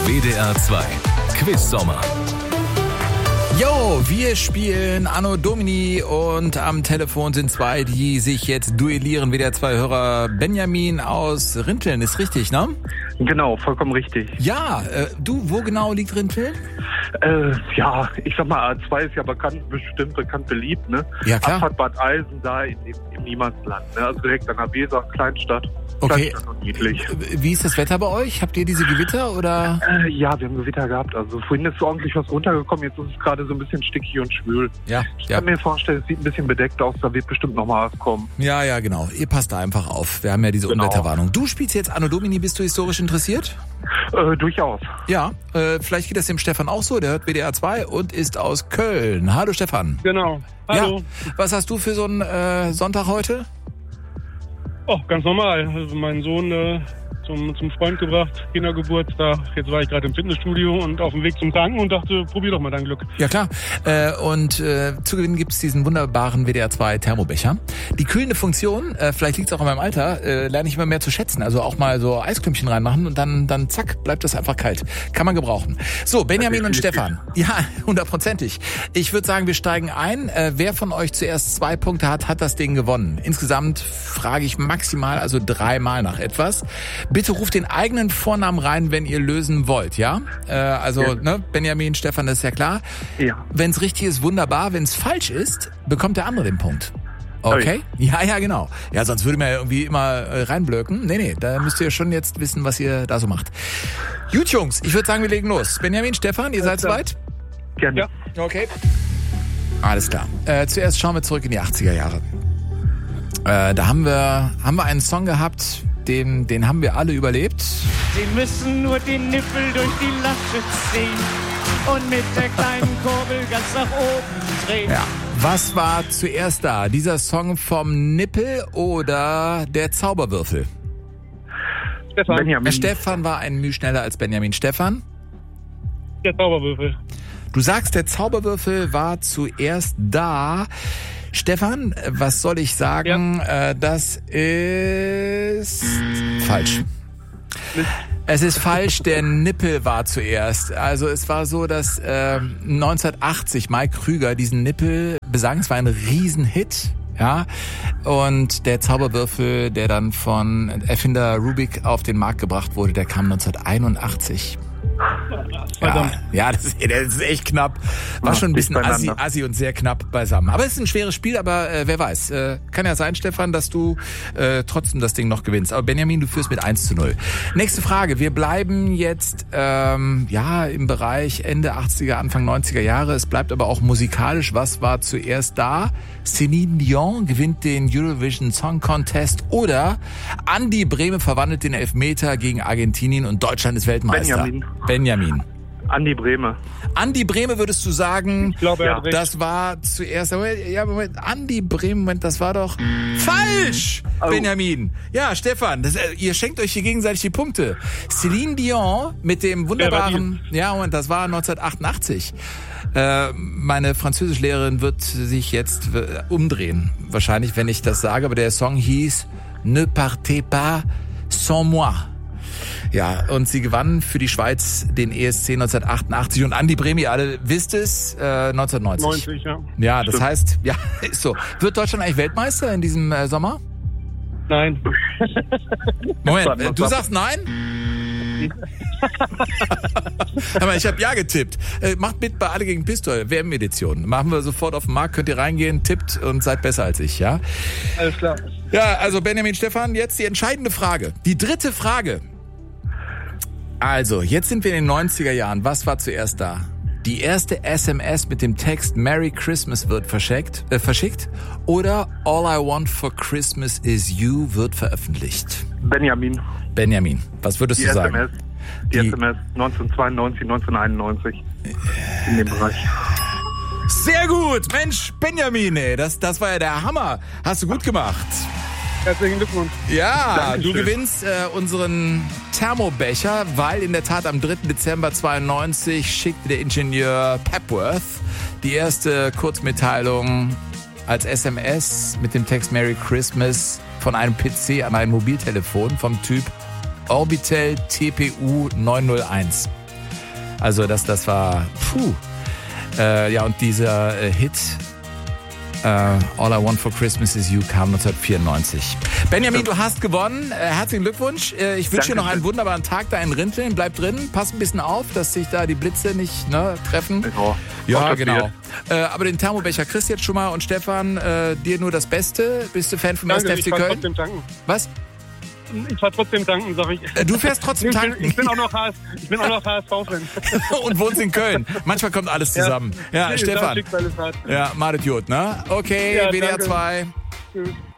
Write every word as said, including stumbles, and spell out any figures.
W D R zwei Quiz-Sommer. Jo, wir spielen Anno Domini und am Telefon sind zwei, die sich jetzt duellieren. W D R zwei Hörer Benjamin aus Rinteln, ist richtig, ne? Genau, vollkommen richtig. Ja, äh, du, wo genau liegt Rinteln? Äh, ja, ich sag mal, A zwei ist ja bekannt, bestimmt bekannt beliebt, ne? Ja, klar. Abfahrt Bad Eilsen, da in, im, im Niemandsland, ne? Also direkt an der Weser, Kleinstadt. Okay. Kleinstadt und niedlich. Wie ist das Wetter bei euch? Habt ihr diese Gewitter oder? Äh, ja, wir haben Gewitter gehabt. Also vorhin ist so ordentlich was runtergekommen, jetzt ist es gerade so ein bisschen stickig und schwül. Ja, Ich ja. kann mir vorstellen, es sieht ein bisschen bedeckt aus, da wird bestimmt noch mal was kommen. Ja, ja, genau. Ihr passt da einfach auf. Wir haben ja diese Genau. Unwetterwarnung. Du spielst jetzt Anno Domini, bist du historisch interessiert? Äh, durchaus. Ja, äh, vielleicht geht das dem Stefan auch so. Der hört W D R zwei und ist aus Köln. Hallo Stefan. Genau. Hallo. Ja. Was hast du für so einen äh, Sonntag heute? Oh, ganz normal. Also meinen Sohn äh, zum, zum Freund gebracht, Kindergeburtstag. Jetzt war ich gerade im Fitnessstudio und auf dem Weg zum Tanken und dachte, probier doch mal dein Glück. Ja klar. Äh, und äh, zu gewinnen gibt's diesen wunderbaren W D R zwei Thermobecher. Die kühlende Funktion, äh, vielleicht liegt's auch an meinem Alter, äh, lerne ich immer mehr zu schätzen. Also auch mal so Eisklümpchen reinmachen und dann dann zack, bleibt das einfach kalt. Kann man gebrauchen. So, Benjamin und Stefan. Ja, hundertprozentig. Ich würde sagen, wir steigen ein. Äh, wer von euch zuerst zwei Punkte hat, hat das Ding gewonnen. Insgesamt frage ich maximal, also dreimal nach etwas. Bitte ruft den eigenen Vornamen rein, wenn ihr lösen wollt, ja? Äh, also, Ja. ne, Benjamin, Stefan, das ist ja klar. Ja. Wenn es richtig ist, wunderbar. Wenn es falsch ist, bekommt der andere den Punkt. Okay? Ja, ja, genau. Ja, sonst würde man ja irgendwie immer äh, reinblöken. Nee, nee, da müsst ihr schon jetzt wissen, was ihr da so macht. Gut, Jungs, ich würde sagen, wir legen los. Benjamin, Stefan, ihr seid klar. soweit? Gerne. Ja. Okay. Alles klar. Äh, zuerst schauen wir zurück in die achtziger Jahre. Äh, da haben wir, haben wir einen Song gehabt, den, den haben wir alle überlebt. Sie müssen nur den Nippel durch die Lasche ziehen und mit der kleinen Kurbel ganz nach oben drehen. Ja. Was war zuerst da? Dieser Song vom Nippel oder der Zauberwürfel? Stefan, Benjamin. Äh, Stefan war ein Mühe schneller als Benjamin. Stefan? der Zauberwürfel. Du sagst, der Zauberwürfel war zuerst da. Stefan, was soll ich sagen? Ja. Äh, das ist falsch. Es ist falsch, der Nippel war zuerst. Also es war so, dass äh, neunzehnhundertachtzig Mike Krüger diesen Nippel besang. Es war ein Riesenhit. Ja, und der Zauberwürfel, der dann von Erfinder Rubik auf den Markt gebracht wurde, der kam neunzehnhunderteinundachtzig. Ja, ja, das ist, das ist echt knapp. War schon ein bisschen assi, assi und sehr knapp beisammen. Aber es ist ein schweres Spiel, aber äh, wer weiß. Äh, kann ja sein, Stefan, dass du äh, trotzdem das Ding noch gewinnst. Aber Benjamin, du führst mit eins zu null. Nächste Frage. Wir bleiben jetzt ähm, ja im Bereich Ende achtziger, Anfang neunziger Jahre. Es bleibt aber auch musikalisch. Was war zuerst da? Celine Dion gewinnt den Eurovision Song Contest oder Andi Brehme verwandelt den Elfmeter gegen Argentinien und Deutschland ist Weltmeister. Benjamin. Benjamin. Andi Brehme. Andi Brehme würdest du sagen, Ich glaube, er Ja. hat recht. das war zuerst, ja, Moment, Andi Brehme, Moment, das war doch falsch, Oh. Benjamin. Ja, Stefan, das, äh, ihr schenkt euch hier gegenseitig die Punkte. Celine Dion mit dem wunderbaren, ja, Moment, das war neunzehnhundertachtundachtzig. Äh, meine Französischlehrerin wird sich jetzt äh, umdrehen, wahrscheinlich, wenn ich das sage, aber der Song hieß Ne partez pas sans moi. Ja, und sie gewann für die Schweiz den E S C neunzehnhundertachtundachtzig und Andi Brehme, ihr alle wisst es, äh, neunzehnhundertneunzig. neunzig, ja. Ja, das Stimmt. heißt, ja, ist so. Wird Deutschland eigentlich Weltmeister in diesem äh, Sommer? Nein. Moment, Warte, äh, du warte. sagst nein? Aber ich habe ja getippt. Äh, macht mit bei Alle gegen Pistol, W M-Edition. Machen wir sofort auf den Markt, könnt ihr reingehen, tippt und seid besser als ich, ja? Alles klar. Ja, also Benjamin, Stefan, jetzt die entscheidende Frage. Die dritte Frage. Also, jetzt sind wir in den neunziger Jahren. Was war zuerst da? Die erste S M S mit dem Text Merry Christmas wird verschickt, äh, verschickt oder All I Want for Christmas is You wird veröffentlicht. Benjamin. Benjamin, was würdest Die du S sagen? M S. Die, Die- S M S neunzehnhundertzweiundneunzig, neunzehnhunderteinundneunzig. In dem Bereich. Sehr gut, Mensch, Benjamin, ey, das, das war ja der Hammer. Hast du gut gemacht. Herzlichen Glückwunsch. Ja, Dankeschön. du gewinnst äh, unseren Thermobecher, weil in der Tat am dritten Dezember zweiundneunzig schickte der Ingenieur Pepworth die erste Kurzmitteilung als S M S mit dem Text Merry Christmas von einem P C an ein Mobiltelefon vom Typ Orbitel T P U neunhunderteins. Also das, das war, puh. Äh, ja, und dieser äh, Hit äh, All I Want for Christmas is You kam neunzehnhundertvierundneunzig. Benjamin, du hast gewonnen. Äh, herzlichen Glückwunsch. Äh, ich wünsche dir noch einen wunderbaren Tag da in Rinteln. Bleib drin, pass ein bisschen auf, dass sich da die Blitze nicht ne, treffen. Genau. Ja, genau. Äh, aber den Thermobecher kriegst du jetzt schon mal. Und Stefan, äh, dir nur das Beste. Bist du Fan vom Danke, ersten F C ich fahr Köln? trotzdem tanken. Was? Ich fahr trotzdem tanken, sag ich. Äh, du fährst trotzdem ich bin, tanken? Ich bin auch noch H S, ich bin auch noch H S V-Fan. Und wohnst in Köln. Manchmal kommt alles zusammen. Ja, ja Nee, Stefan. Schicksal ist hart. Ja, madet Jod, ne? Okay, Ja, W D R danke. zwei. Tschüss.